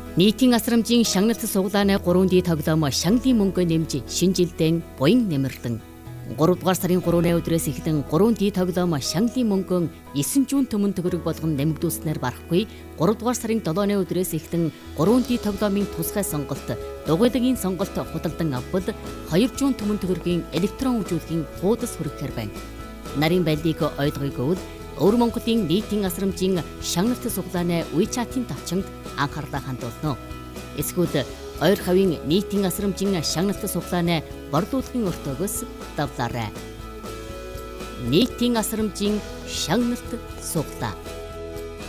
Нийтийн асрамжийн шагналт суглааны 3D тоглоом Шанглийн мөнгө нэмж шинэ жилдээ буян нэмэрлэн 3 дугаар сарын 3-ны өдрөөс эхлэн 3D тоглоом Шанглийн мөнгөн 9 зуун төмөн төгрөг болгон нэмэгдүүлснээр барахгүй 3 дугаар сарын 7-ны өдрөөс эхлэн 3D тоглоомын тусгай сонголт дугуйлагын сонголт худалдан авбал 2 зуун төмөн төгрөгийн электрон үжүүлэхийн хуудас хүрэхээр байна. Нарийн байлиг ойлгоёг бол Өвөр Монголын нийтийн асрамжийн шагналт суглааны WeChat-ийн тавчинд анхаарлаа хандуулно. Эсвэл ойр хавийн нийтийн асрамжийн шагналт суглааны борлуулалтын өртөөгөөс давлаарай. Нийтийн асрамжийн шагналт суглаа.